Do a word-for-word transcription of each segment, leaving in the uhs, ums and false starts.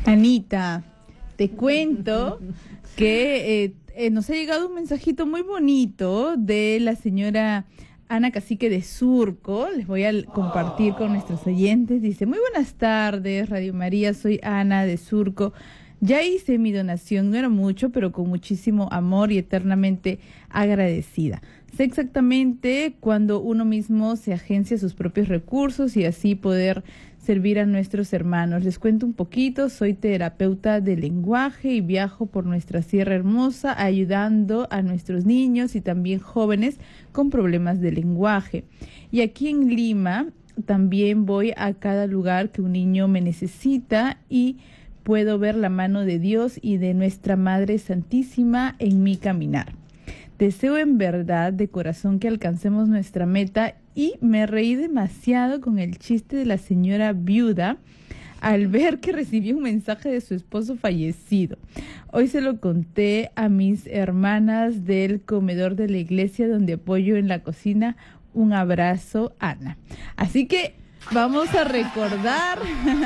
Anita, te cuento que eh, eh, nos ha llegado un mensajito muy bonito de la señora Ana Cacique de Surco. Les voy a compartir con nuestros oyentes. Dice: muy buenas tardes, Radio María, soy Ana de Surco. Ya hice mi donación, no era mucho, pero con muchísimo amor y eternamente agradecida. Sé exactamente cuando uno mismo se agencia sus propios recursos y así poder servir a nuestros hermanos. Les cuento un poquito, soy terapeuta de lenguaje y viajo por nuestra Sierra Hermosa ayudando a nuestros niños y también jóvenes con problemas de lenguaje. Y aquí en Lima también voy a cada lugar que un niño me necesita y puedo ver la mano de Dios y de nuestra Madre Santísima en mi caminar. Deseo en verdad de corazón que alcancemos nuestra meta y me reí demasiado con el chiste de la señora viuda al ver que recibió un mensaje de su esposo fallecido. Hoy se lo conté a mis hermanas del comedor de la iglesia donde apoyo en la cocina. Un abrazo, Ana. Así que vamos a recordar...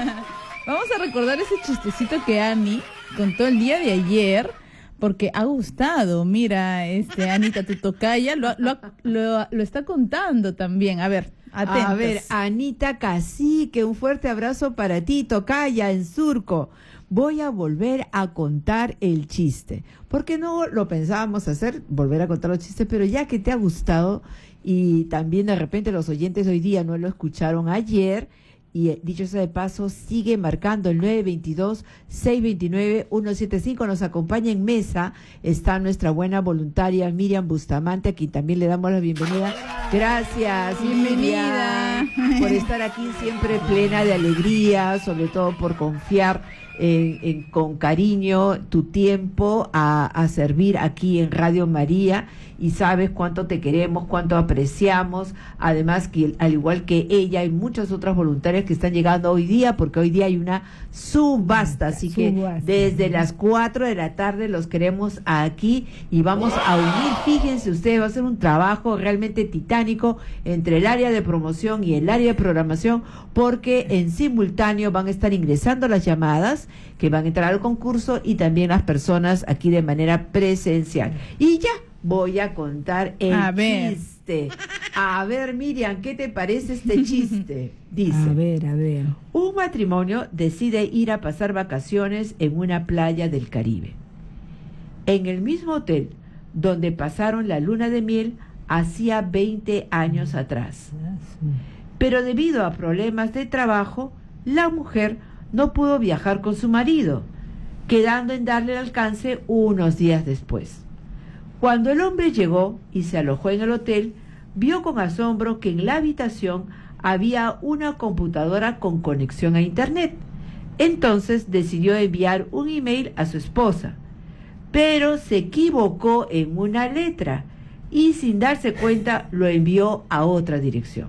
Vamos a recordar ese chistecito que Ani contó el día de ayer, porque ha gustado. Mira, este Anita, tu tocaya, lo, lo, lo, lo está contando también. A ver, atentos. A ver, Anita Cacique, un fuerte abrazo para ti, tocaya en Surco. Voy a volver a contar el chiste, porque no lo pensábamos hacer, volver a contar los chistes, pero ya que te ha gustado y también de repente los oyentes hoy día no lo escucharon ayer. Y dicho sea de paso, sigue marcando el nueve dos dos, seis dos nueve, uno siete cinco. Nos acompaña en mesa, está nuestra buena voluntaria Miriam Bustamante, a quien también le damos la bienvenida. Gracias, bienvenida, Miriam, por estar aquí siempre plena de alegría, sobre todo por confiar en, en, con cariño tu tiempo a, a servir aquí en Radio María. Y sabes cuánto te queremos, cuánto apreciamos, además que al igual que ella y muchas otras voluntarias que están llegando hoy día, porque hoy día hay una subasta, así que desde las cuatro de la tarde los queremos aquí y vamos a unir, fíjense ustedes, va a ser un trabajo realmente titánico entre el área de promoción y el área de programación, porque en simultáneo van a estar ingresando las llamadas que van a entrar al concurso y también las personas aquí de manera presencial. Y ya voy a contar el a chiste. A ver, Miriam, ¿qué te parece este chiste? Dice, a ver, a ver. Un matrimonio decide ir a pasar vacaciones en una playa del Caribe. En el mismo hotel donde pasaron la luna de miel hacía veinte años atrás. Pero debido a problemas de trabajo, la mujer no pudo viajar con su marido, quedando en darle el alcance unos días después. Cuando el hombre llegó y se alojó en el hotel, vio con asombro que en la habitación había una computadora con conexión a internet. Entonces decidió enviar un email a su esposa, pero se equivocó en una letra y sin darse cuenta lo envió a otra dirección.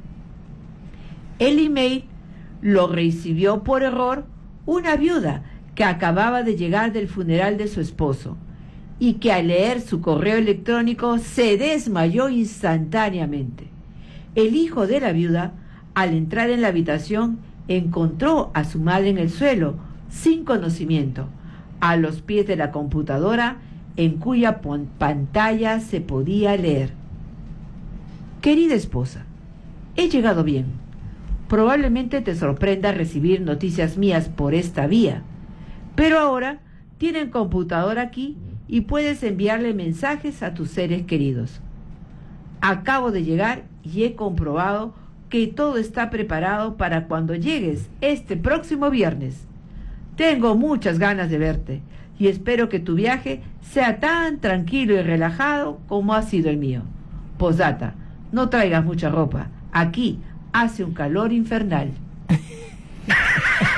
El email lo recibió por error una viuda que acababa de llegar del funeral de su esposo, y que al leer su correo electrónico se desmayó instantáneamente. El hijo de la viuda, al entrar en la habitación, encontró a su madre en el suelo, sin conocimiento, a los pies de la computadora, en cuya pantalla se podía leer: Querida esposa, he llegado bien. Probablemente te sorprenda recibir noticias mías por esta vía, pero ahora tienen computadora aquí y puedes enviarle mensajes a tus seres queridos. Acabo de llegar y he comprobado que todo está preparado para cuando llegues este próximo viernes. Tengo muchas ganas de verte y espero que tu viaje sea tan tranquilo y relajado como ha sido el mío. Posdata, no traigas mucha ropa. Aquí hace un calor infernal.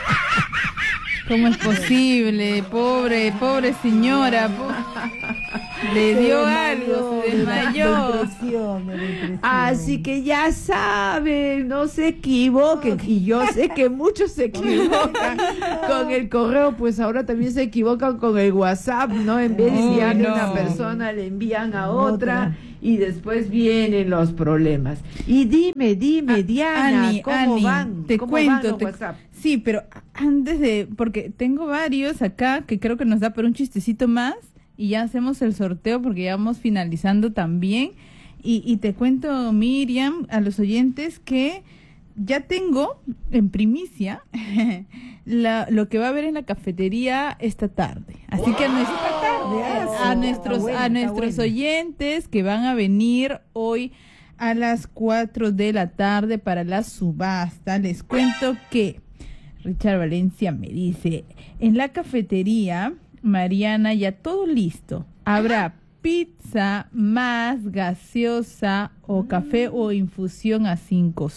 ¿Cómo es posible? Pobre, pobre señora. Po Le Se dio desmayó algo, se de la- desmayó. de impresión, de la impresión. Así que ya saben, no se equivoquen. Y yo sé que muchos se equivocan con el correo, pues ahora también se equivocan con el WhatsApp, ¿no? En vez de Uy, enviarle a una no. persona, le envían a Otra. otra y después vienen los problemas. Y dime, dime, Ah, Diana, Ani, ¿cómo Ani, van? te ¿Cómo cuento, van los te- WhatsApp? Sí, pero antes de, porque tengo varios acá que creo que nos da para un chistecito más y ya hacemos el sorteo porque ya vamos finalizando también. Y, y te cuento, Miriam, a los oyentes que ya tengo en primicia la- lo que va a haber en la cafetería esta tarde. Así que a, nuestro- ah, a sí, nuestros, está bueno, a está nuestros bueno. oyentes que van a venir hoy a las cuatro de la tarde para la subasta, les cuento que Richard Valencia me dice, en la cafetería, Mariana, ya todo listo. Habrá pizza más gaseosa o café o infusión a cinco